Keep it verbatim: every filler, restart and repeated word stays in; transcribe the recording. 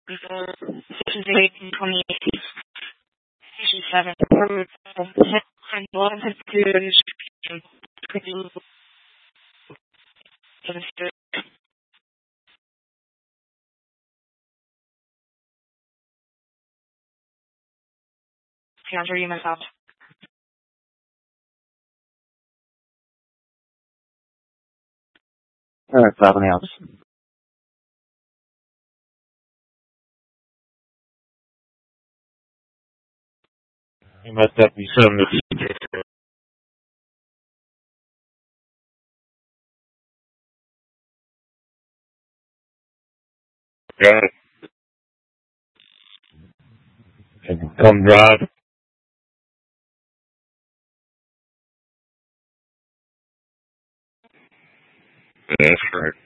before Sessions eight and twenty-eight, Session seven, approved and one had to do an inscription between the minister. Can't hear you myself. Alright, something else. It must have be something that's got it. And come drive. That's correct.